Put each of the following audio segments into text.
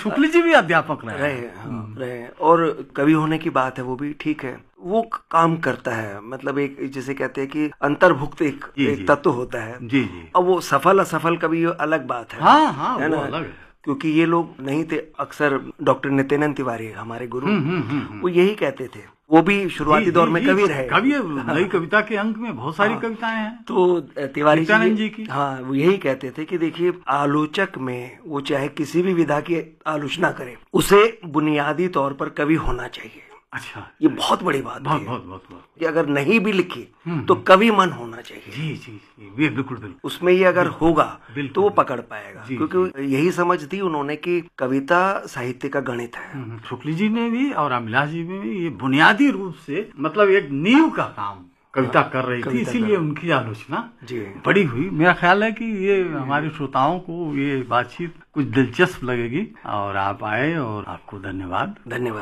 शुक्ल जी भी अध्यापक रहे। रहे और कवि होने की बात है, वो भी ठीक है, वो काम करता है, मतलब एक जिसे कहते हैं कि अंतर्भुक्त एक तत्व होता है। जी जी। अब वो सफल असफल कवि अलग बात है। हाँ हाँ, है वो ना? अलग है। क्योंकि ये लोग नहीं थे। अक्सर डॉक्टर नित्यानंद तिवारी हमारे गुरु, वो यही कहते थे, वो भी शुरुआती दौर में कवि रहे। कवि, नई कविता के अंक में बहुत सारी कविताएं हैं तो तिवारी जी की। हाँ, वो यही कहते थे कि देखिए, आलोचक में वो चाहे किसी भी विधा की आलोचना करे, उसे बुनियादी तौर पर कवि होना चाहिए। अच्छा, ये बहुत बड़ी बात है बहुत कि अगर नहीं भी लिखी तो कवि मन होना चाहिए। जी जी, बिल्कुल। उसमें ये अगर होगा तो वो पकड़ पाएगा, क्योंकि यही समझ दी उन्होंने कि कविता साहित्य का गणित है। शुक्ल जी ने भी और अमिलाष जी में भी ये बुनियादी रूप से मतलब एक नींव का काम कविता कर रही थी, इसीलिए उनकी आलोचना बड़ी हुई। मेरा ख्याल है कि ये हमारे श्रोताओं को ये बातचीत कुछ दिलचस्प लगेगी, और आप आए और आपको धन्यवाद।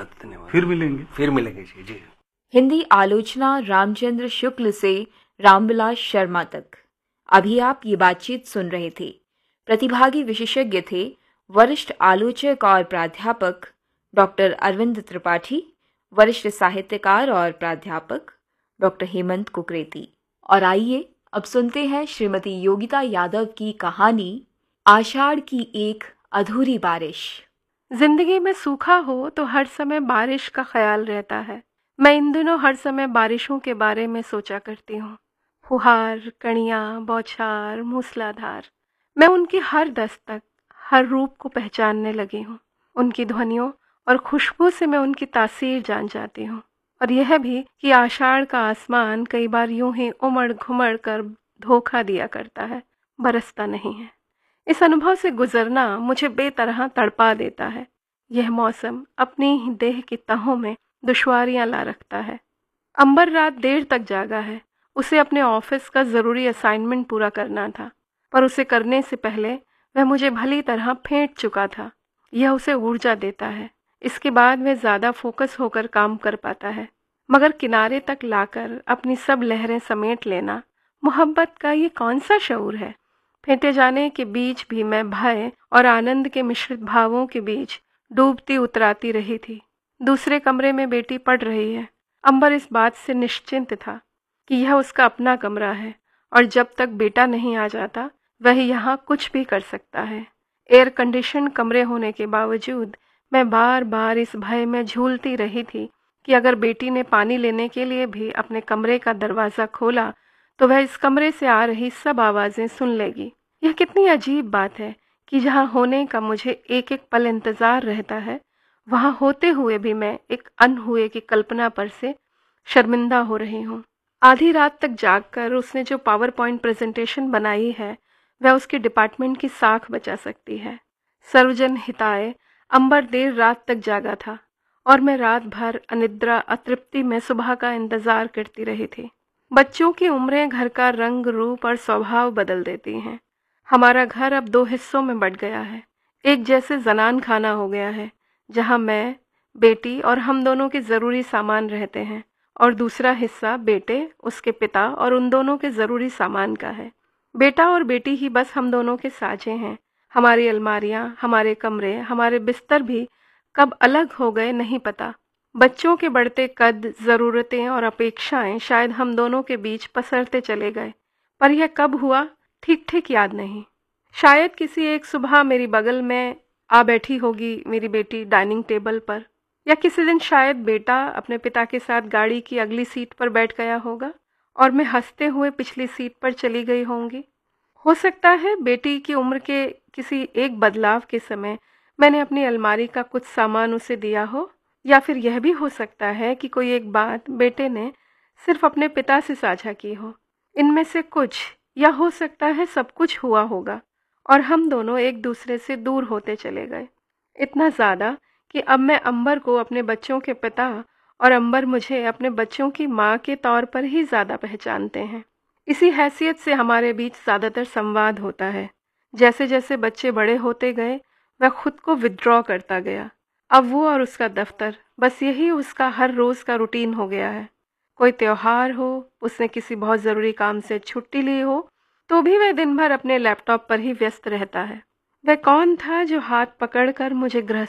फिर मिलेंगे जी। हिंदी आलोचना रामचंद्र शुक्ल से रामविलास शर्मा तक, अभी आप ये बातचीत सुन रहे थे। प्रतिभागी विशेषज्ञ थे वरिष्ठ आलोचक और प्राध्यापक डॉक्टर अरविंद त्रिपाठी, वरिष्ठ साहित्यकार और प्राध्यापक डॉक्टर हेमंत कुकरेती। और आइए अब सुनते हैं श्रीमती योगिता यादव की कहानी आषाढ़ की एक अधूरी बारिश। जिंदगी में सूखा हो तो हर समय बारिश का ख्याल रहता है। मैं इन दिनों हर समय बारिशों के बारे में सोचा करती हूँ। फुहार, कणियाँ, बौछार, मूसलाधार, मैं उनकी हर दस्तक, हर रूप को पहचानने लगी हूँ। उनकी ध्वनियों और खुशबू से मैं उनकी तासीर जान जाती हूँ। और यह भी कि आषाढ़ का आसमान कई बार यूं ही उमड़ घुमड़ कर धोखा दिया करता है, बरसता नहीं है। इस अनुभव से गुजरना मुझे बेतरह तड़पा देता है। यह मौसम अपनी ही देह की तहों में दुश्वारियां ला रखता है। अंबर रात देर तक जागा है। उसे अपने ऑफिस का ज़रूरी असाइनमेंट पूरा करना था, पर उसे करने से पहले वह मुझे भली तरह फेंट चुका था। यह उसे ऊर्जा देता है। इसके बाद वह ज़्यादा फोकस होकर काम कर पाता है। मगर किनारे तक लाकर अपनी सब लहरें समेट लेना, मोहब्बत का ये कौन सा शऊर है। फेंटे जाने के बीच भी मैं भय और आनंद के मिश्रित भावों के बीच डूबती उतराती रही थी। दूसरे कमरे में बेटी पढ़ रही है। अंबर इस बात से निश्चिंत था कि यह उसका अपना कमरा है और जब तक बेटा नहीं आ जाता वह यहाँ कुछ भी कर सकता है। एयर कंडीशन कमरे होने के बावजूद मैं बार बार इस भय में झूलती रही थी कि अगर बेटी ने पानी लेने के लिए भी अपने कमरे का दरवाज़ा खोला तो वह इस कमरे से आ रही सब आवाज़ें सुन लेगी। यह कितनी अजीब बात है कि जहाँ होने का मुझे एक एक पल इंतज़ार रहता है, वहाँ होते हुए भी मैं एक अनहुए की कल्पना पर से शर्मिंदा हो रही हूँ। आधी रात तक जागकर उसने जो पावर पॉइंट प्रेजेंटेशन बनाई है वह उसके डिपार्टमेंट की साख बचा सकती है। सर्वजन हिताय अंबर देर रात तक जागा था और मैं रात भर अनिद्रा अतृप्ति में सुबह का इंतज़ार करती रही थी। बच्चों की उम्रें घर का रंग, रूप और स्वभाव बदल देती हैं। हमारा घर अब 2 हिस्सों में बंट गया है। एक जैसे जनान खाना हो गया है जहाँ मैं, बेटी और हम दोनों के ज़रूरी सामान रहते हैं, और दूसरा हिस्सा बेटे, उसके पिता और उन दोनों के ज़रूरी सामान का है। बेटा और बेटी ही बस हम दोनों के साझे हैं। हमारी अलमारियाँ, हमारे कमरे, हमारे बिस्तर भी कब अलग हो गए नहीं पता। बच्चों के बढ़ते कद, ज़रूरतें और अपेक्षाएं शायद हम दोनों के बीच पसरते चले गए, पर यह कब हुआ ठीक ठीक याद नहीं। शायद किसी एक सुबह मेरी बगल में आ बैठी होगी मेरी बेटी डाइनिंग टेबल पर, या किसी दिन शायद बेटा अपने पिता के साथ गाड़ी की अगली सीट पर बैठ गया होगा और मैं हंसते हुए पिछली सीट पर चली गई होंगी। हो सकता है बेटी की उम्र के किसी एक बदलाव के समय मैंने अपनी अलमारी का कुछ सामान उसे दिया हो, या फिर यह भी हो सकता है कि कोई एक बात बेटे ने सिर्फ अपने पिता से साझा की हो। इनमें से कुछ, या हो सकता है सब कुछ हुआ होगा और हम दोनों एक दूसरे से दूर होते चले गए, इतना ज़्यादा कि अब मैं अंबर को अपने बच्चों के पिता और अंबर मुझे अपने बच्चों की माँ के तौर पर ही ज़्यादा पहचानते हैं। इसी हैसियत से हमारे बीच ज़्यादातर संवाद होता है। जैसे जैसे बच्चे बड़े होते गए वह खुद को विथड्रॉ करता गया। अब वो और उसका दफ्तर, बस यही उसका हर रोज़ का रूटीन हो गया है। कोई त्यौहार हो, उसने किसी बहुत ज़रूरी काम से छुट्टी ली हो, तो भी वह दिन भर अपने लैपटॉप पर ही व्यस्त रहता है। वह कौन था जो हाथ पकड़कर मुझे गृह